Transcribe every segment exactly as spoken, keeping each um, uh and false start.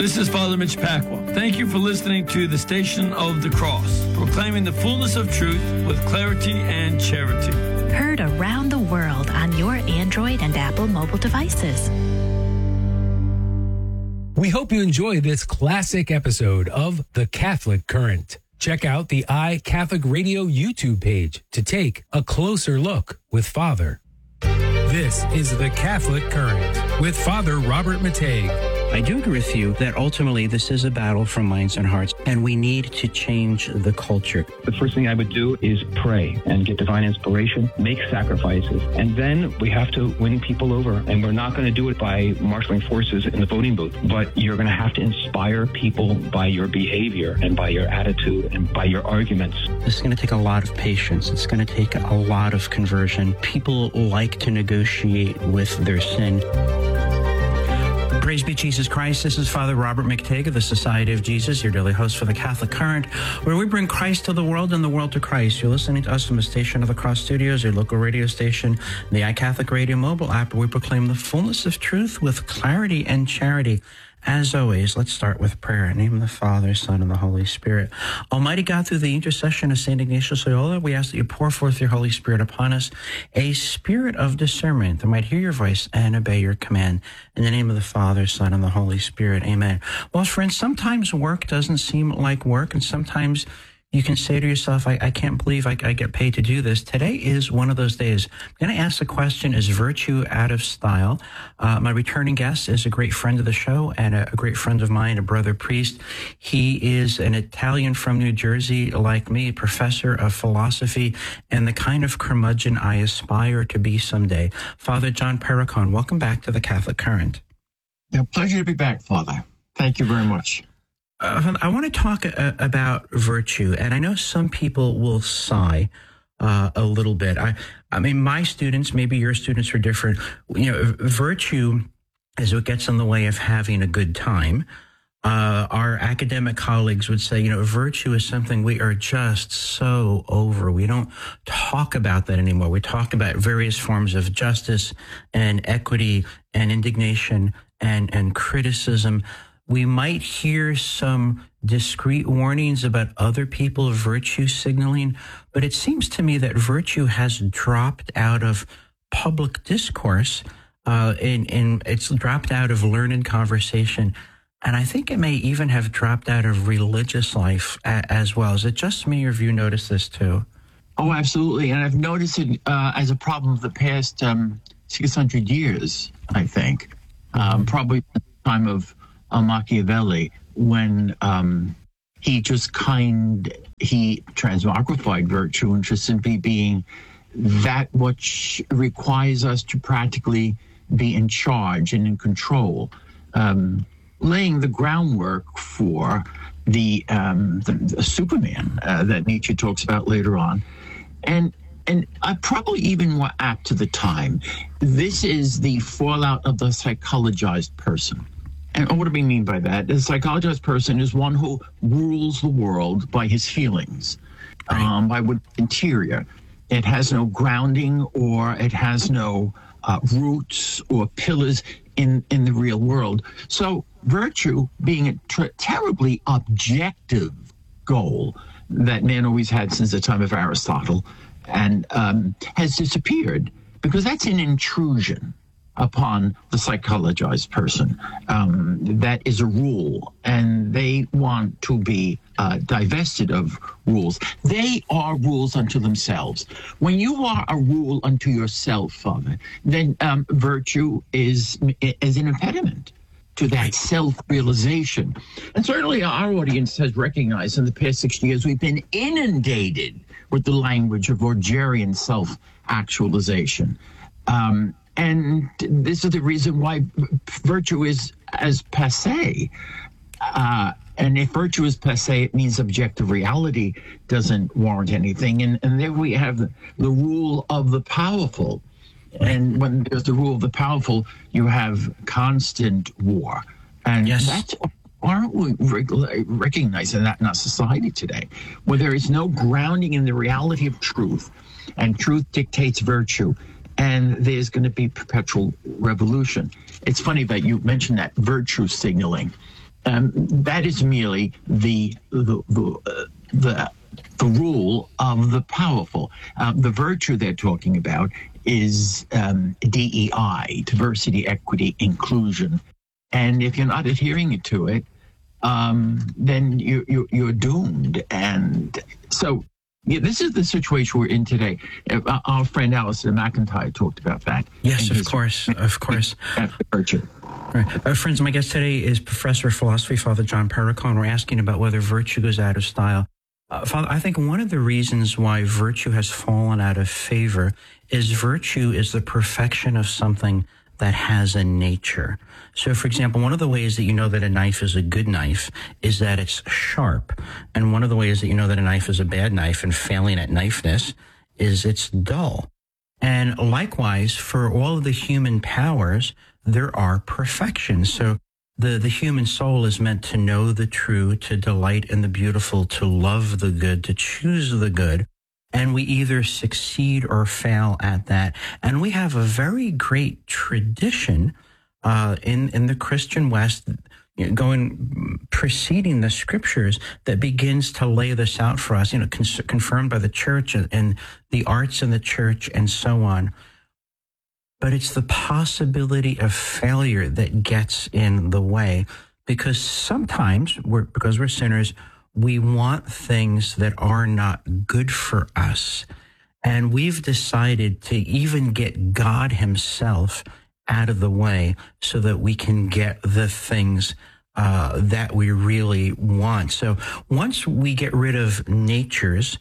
This is Father Mitch Pacwa. Thank you for listening to the Station of the Cross, proclaiming the fullness of truth with clarity and charity. Heard around the world on your Android and Apple mobile devices. We hope you enjoy this classic episode of The Catholic Current. Check out the iCatholic Radio YouTube page to take a closer look with Father. This is The Catholic Current with Father Robert Matei. I do agree with you that ultimately this is a battle for minds and hearts, and we need to change the culture. The first thing I would do is pray and get divine inspiration, make sacrifices, and then we have to win people over. And we're not going to do it by marshaling forces in the voting booth, but you're going to have to inspire people by your behavior and by your attitude and by your arguments. This is going to take a lot of patience. It's going to take a lot of conversion. People like to negotiate with their sin. Praise be Jesus Christ. This is Father Robert McTague of the Society of Jesus, your daily host for the Catholic Current, where we bring Christ to the world and the world to Christ. You're listening to us from the Station of the Cross Studios, your local radio station, the iCatholic Radio mobile app, where we proclaim the fullness of truth with clarity and charity. As always, let's start with prayer. In the name of the Father, Son, and the Holy Spirit. Almighty God, through the intercession of Saint Ignatius Loyola, we ask that you pour forth your Holy Spirit upon us, a spirit of discernment that might hear your voice and obey your command. In the name of the Father, Son, and the Holy Spirit. Amen. Well, friends, sometimes work doesn't seem like work, and sometimes you can say to yourself, I, I can't believe I, I get paid to do this. Today is one of those days. I'm going to ask the question, is virtue out of style? Uh, my returning guest is a great friend of the show and a, a great friend of mine, a brother priest. He is an Italian from New Jersey, like me, professor of philosophy, and the kind of curmudgeon I aspire to be someday. Father John Perricone, welcome back to the Catholic Current. A pleasure to be back, Father. Thank you very much. Uh, I want to talk uh, about virtue, and I know some people will sigh uh, a little bit. I, I mean, my students, maybe your students are different. You know, virtue is what gets in the way of having a good time. Uh, our academic colleagues would say, you know, virtue is something we are just so over. We don't talk about that anymore. We talk about various forms of justice and equity and indignation and, and criticism. We might hear some discreet warnings about other people virtue signaling, but it seems to me that virtue has dropped out of public discourse, uh, and, and it's dropped out of learned conversation. And I think it may even have dropped out of religious life a, as well. Is it just me, or have you noticed this too? Oh, absolutely. And I've noticed it uh, as a problem of the past um, six hundred years, I think. Um, probably at the time of uh, Machiavelli, when um, he just kind, he transmogrified virtue into simply being that which requires us to practically be in charge and in control, um, laying the groundwork for the, um, the, the Superman uh, that Nietzsche talks about later on. And and I probably even more apt to the time. This is the fallout of the psychologized person. And what do we mean by that? The psychologized person is one who rules the world by his feelings, right. um, by what interior. It has no grounding, or it has no uh, roots or pillars in, in the real world. So virtue being a ter- terribly objective goal that man always had since the time of Aristotle, and um, has disappeared, because that's an intrusion upon the psychologized person. Um, that is a rule, and they want to be uh, divested of rules. They are rules unto themselves. When you are a rule unto yourself, Father, then um, virtue is, is an impediment to that self-realization. And certainly our audience has recognized in the past sixty years, we've been inundated with the language of Rogerian self-actualization. Um, and this is the reason why virtue is as passé. Uh, and if virtue is passé, it means objective reality doesn't warrant anything. And, and there we have the, the rule of the powerful. And when there's the rule of the powerful, you have constant war. And yes. that's, aren't we rec- recognizing that in our society today, where there is no grounding in the reality of truth, and truth dictates virtue, and there's going to be perpetual revolution. It's funny that you mentioned that virtue signaling. Um, that is merely the the the, uh, the, the rule of the powerful. Uh, the virtue they're talking about is um, D E I, diversity, equity, inclusion. And if you're not adhering to it, um, then you, you, you're doomed. And so yeah, this is the situation we're in today. Uh, our friend Alison McIntyre talked about that. Yes, of course, of course. Virtue. Right. Uh, friends, my guest today is Professor of Philosophy, Father John Perricone. We're asking about whether virtue goes out of style. Uh, Father, I think one of the reasons why virtue has fallen out of favor is virtue is the perfection of something that has a nature. So, for example, one of the ways that you know that a knife is a good knife is that it's sharp. And one of the ways that you know that a knife is a bad knife and failing at knifeness is it's dull. And likewise, for all of the human powers, there are perfections. So the, the human soul is meant to know the true, to delight in the beautiful, to love the good, to choose the good. And we either succeed or fail at that. And we have a very great tradition uh, in, in the Christian West, you know, going, preceding the scriptures, that begins to lay this out for us, you know, con- confirmed by the church and, and the arts in the church and so on. But it's the possibility of failure that gets in the way, because sometimes we're, because we're sinners, we want things that are not good for us. And we've decided to even get God himself out of the way so that we can get the things uh, that we really want. So once we get rid of natures,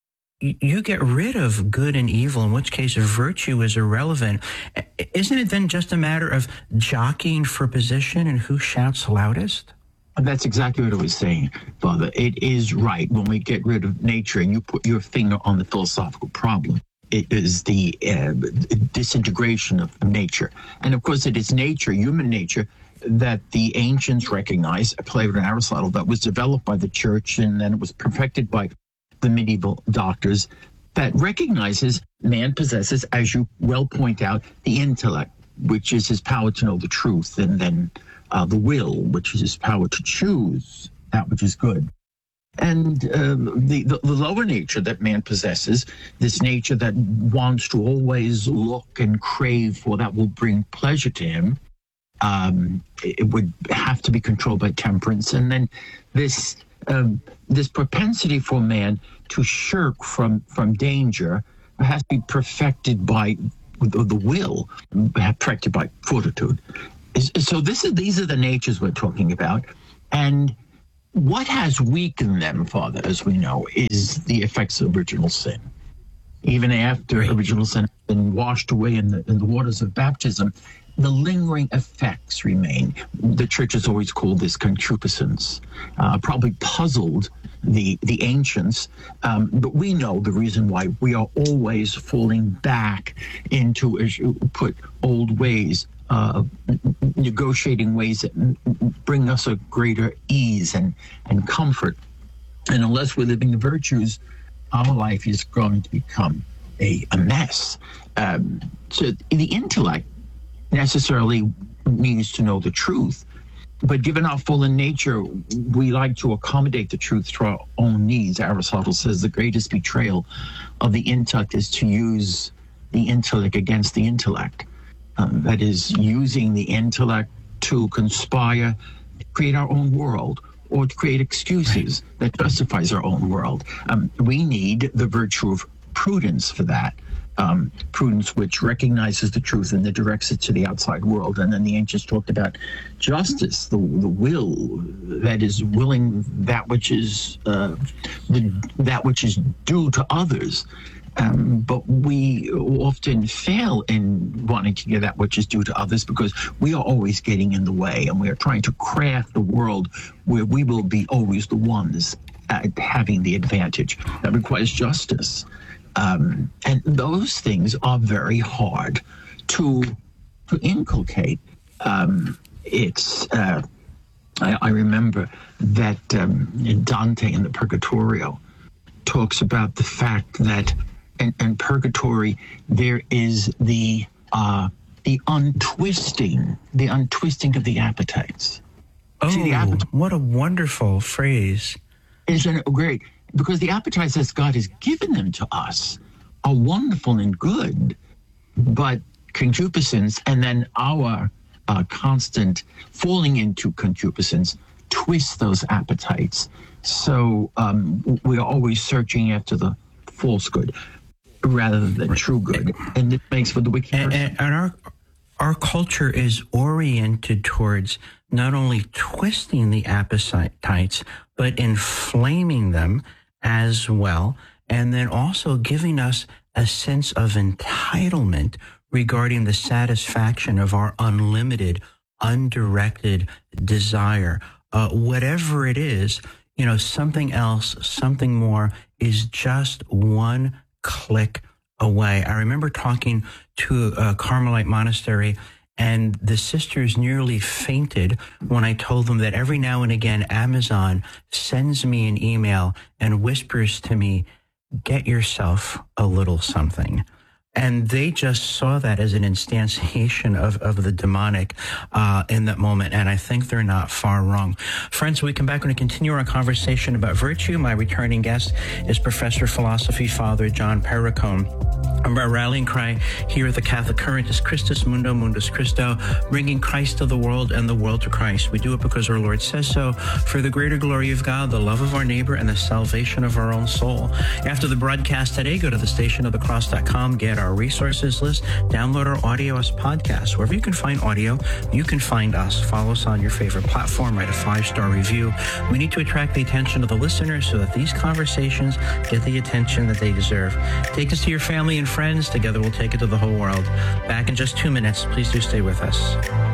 you get rid of good and evil, in which case virtue is irrelevant. Isn't it then just a matter of jockeying for position and who shouts loudest? That's exactly what I was saying, Father. It is right. When we get rid of nature and you put your finger on the philosophical problem, it is the uh, disintegration of nature. And of course, it is nature, human nature, that the ancients recognized, Plato and Aristotle, that was developed by the church and then it was perfected by the medieval doctors, that recognizes man possesses, as you well point out, the intellect, which is his power to know the truth, and then uh, the will, which is his power to choose that which is good. And um, the, the, the lower nature that man possesses, this nature that wants to always look and crave for that will bring pleasure to him, um, it would have to be controlled by temperance. And then this um, this propensity for man to shirk from, from danger has to be perfected by the, the will, perfected by fortitude. So this is these are the natures we're talking about. And what has weakened them, Father, as we know, is the effects of original sin. Even after right. original sin has been washed away in the, in the waters of baptism, the lingering effects remain. The church has always called this concupiscence, uh, probably puzzled the, the ancients, um, but we know the reason why we are always falling back into, as you put, old ways, uh, negotiating ways that bring us a greater ease and, and comfort. And unless we're living the virtues, our life is going to become a, a mess. Um, so the intellect necessarily needs to know the truth, but given our fallen nature, we like to accommodate the truth to our own needs. Aristotle says the greatest betrayal of the intellect is to use the intellect against the intellect. Um, that is, using the intellect to conspire to create our own world, or to create excuses that justifies our own world. Um, we need the virtue of prudence for that. Um, prudence which recognizes the truth and then directs it to the outside world. And then the ancients talked about justice, the, the will that is willing that which is uh, the, that which is due to others. Um, but we often fail in wanting to get that which is due to others because we are always getting in the way, and we are trying to craft a world where we will be always the ones uh, having the advantage. That requires justice. Um, and those things are very hard to to inculcate. Um, it's uh, I, I remember that um, Dante in the Purgatorio talks about the fact that in, in purgatory there is the uh, the untwisting, the untwisting of the appetites. Oh, See, the appetite, what a wonderful phrase. isn't it great? Because the appetites that God has given them to us are wonderful and good, but concupiscence and then our uh, constant falling into concupiscence twists those appetites. So um, we're always searching after the false good rather than true good, and it makes for the wicked And, person. and, and our our culture is oriented towards not only twisting the appetites, but inflaming them as well, and then also giving us a sense of entitlement regarding the satisfaction of our unlimited, undirected desire. Uh, whatever it is, you know, something else, something more is just one click away. I remember talking to a Carmelite monastery, and the sisters nearly fainted when I told them that every now and again, Amazon sends me an email and whispers to me, get yourself a little something. And they just saw that as an instantiation of, of the demonic uh, in that moment. And I think they're not far wrong. Friends, when we come back, we're going to continue our conversation about virtue. My returning guest is Professor of Philosophy, Father John Perricone. Our rallying cry here at the Catholic Current is Christus Mundo, Mundus Christo, bringing Christ to the world and the world to Christ. We do it because our Lord says so, for the greater glory of God, the love of our neighbor, and the salvation of our own soul. After the broadcast today, go to the station of the cross dot com, get our resources list, download our audio as podcasts. Wherever you can find audio, you can find us. Follow us on your favorite platform, write a five-star review. We need to attract the attention of the listeners so that these conversations get the attention that they deserve. Take us to your family and friends. Together we'll take it to the whole world. Back in just two minutes. Please do stay with us.